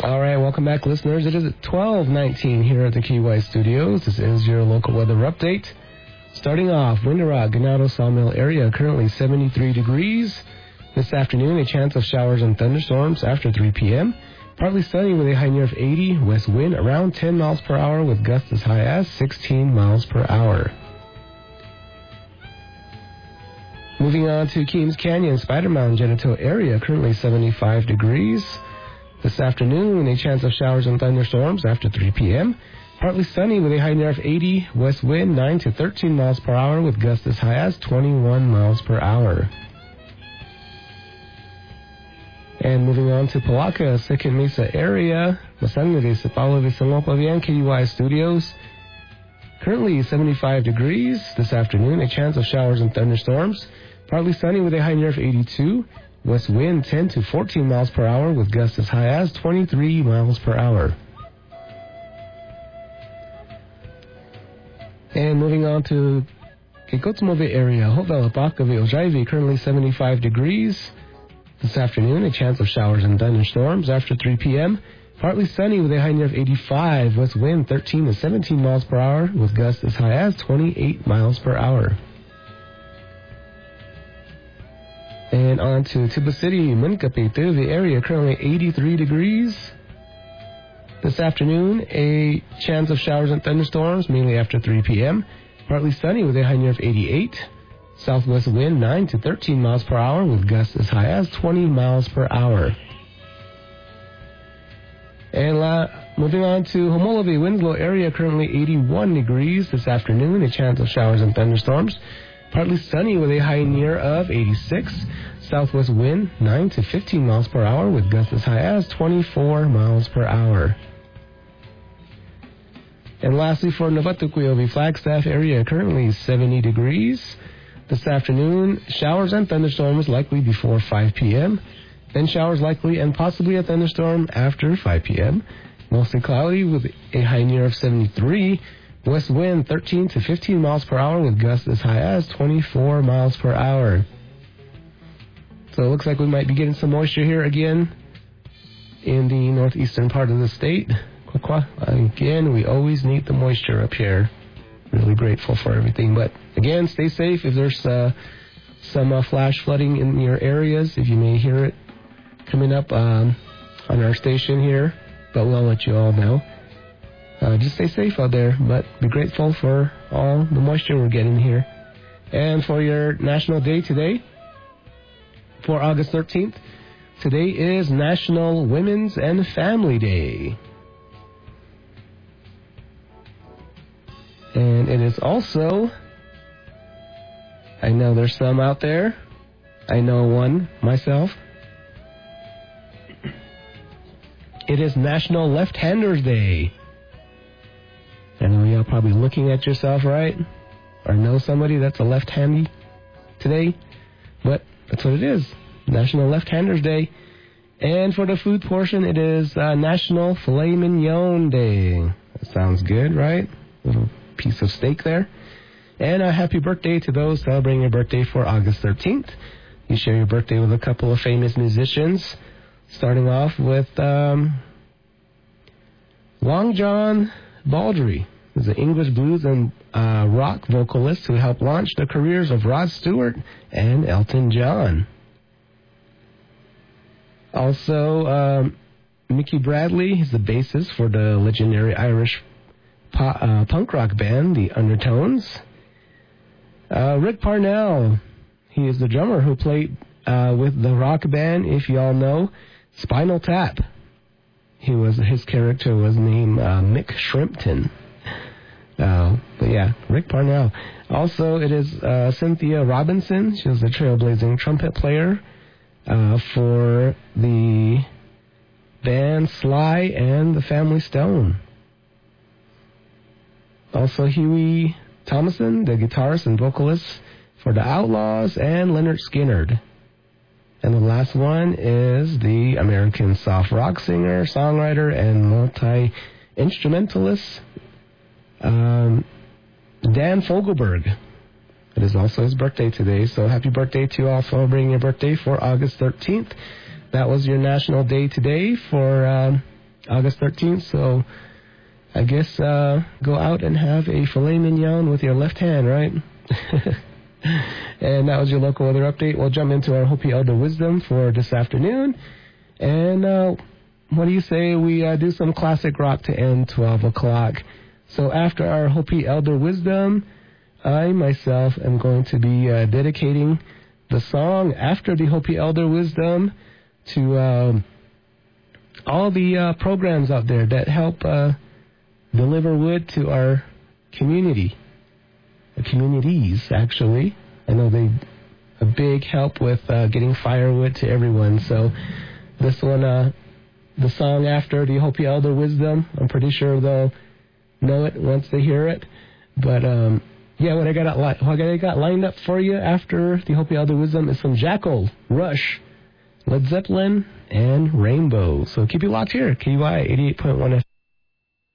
All right, welcome back, listeners. It is 12:19 here at the KY Studios. This is your local weather update. Starting off, Window Rock, Ganado Sawmill area, currently 73 degrees. This afternoon, a chance of showers and thunderstorms after 3 p.m. Partly sunny with a high near of 80. West wind around 10 miles per hour with gusts as high as 16 miles per hour. Moving on to Keams Canyon, Spider Mountain, Genito area, currently 75 degrees. This afternoon, a chance of showers and thunderstorms after 3 p.m. Partly sunny with a high near of 80. West wind 9 to 13 miles per hour with gusts as high as 21 miles per hour. And moving on to Palaca, Second Mesa area, Masangre, Sapalo, Visangopavian, KUI Studios. Currently 75 degrees. This afternoon, a chance of showers and thunderstorms. Partly sunny with a high near of 82. West wind 10 to 14 miles per hour with gusts as high as 23 miles per hour. And moving on to Kikotsumove area, Hovelapakavi, Ojaivi, currently 75 degrees. This afternoon, a chance of showers and thunderstorms after 3 p.m. Partly sunny with a high near of 85. West wind 13 to 17 miles per hour with gusts as high as 28 miles per hour. And on to Tuba City, Munkapitu, the area currently 83 degrees. This afternoon, a chance of showers and thunderstorms, mainly after 3 p.m. Partly sunny with a high near of 88. Southwest wind 9 to 13 miles per hour with gusts as high as 20 miles per hour. And moving on to Homolovi, Winslow area currently 81 degrees. This afternoon, a chance of showers and thunderstorms. Partly sunny with a high near of 86. Southwest wind 9 to 15 miles per hour with gusts as high as 24 miles per hour. And lastly, for Novatukuyovi, Flagstaff area currently 70 degrees. This afternoon, showers and thunderstorms likely before 5 p.m. Then showers likely and possibly a thunderstorm after 5 p.m. Mostly cloudy with a high near of 73. West wind 13 to 15 miles per hour with gusts as high as 24 miles per hour. So it looks like we might be getting some moisture here again in the northeastern part of the state. Again, we always need the moisture up here. Really grateful for everything. But again, stay safe. If there's some flash flooding in your areas, if you may hear it coming up on our station here, but we'll let you all know. Just stay safe out there, but be grateful for all the moisture we're getting here. And for your National Day today, for August 13th, today is National Women's and Family Day. And it is also, I know there's some out there, I know one myself, it is National Left-Handers Day. I know y'all probably looking at yourself, right? Or know somebody that's a left-handy today. But that's what it is. National Left-Handers Day. And for the food portion, it is National Filet Mignon Day. That sounds good, right? Little piece of steak there. And a happy birthday to those celebrating your birthday for August 13th. You share your birthday with a couple of famous musicians. Starting off with Long John Baldry. He's an English blues and rock vocalist who helped launch the careers of Rod Stewart and Elton John. Also, Mickey Bradley is the bassist for the legendary Irish punk rock band, The Undertones. Rick Parnell, he is the drummer who played with the rock band, if y'all know, Spinal Tap. His character was named Mick Shrimpton. But yeah, Rick Parnell. Also, it is Cynthia Robinson. She was a trailblazing trumpet player for the band Sly and the Family Stone. Also, Huey Thomason, the guitarist and vocalist for the Outlaws, and Leonard Skinner. And the last one is the American soft rock singer, songwriter, and multi-instrumentalist, Dan Fogelberg. It is also his birthday today, so happy birthday to you all celebrating your birthday for August 13th. That was your National Day today for August 13th. So I guess go out and have a filet mignon with your left hand, right? And that was your local weather update. We'll jump into our Hopi Elder Wisdom for this afternoon. And what do you say we do some classic rock to end 12 o'clock? So after our Hopi Elder Wisdom, I myself am going to be dedicating the song after the Hopi Elder Wisdom to all the programs out there that help deliver wood to our communities, actually. I know they a big help with getting firewood to everyone. So this one, the song after the Hopi Elder Wisdom, I'm pretty sure they'll know it once they hear it. But yeah, what I got lined up for you after the Hopi Elder Wisdom is some Jackal, Rush, Led Zeppelin, and Rainbow. So keep it locked here, KUI 88.1 FM.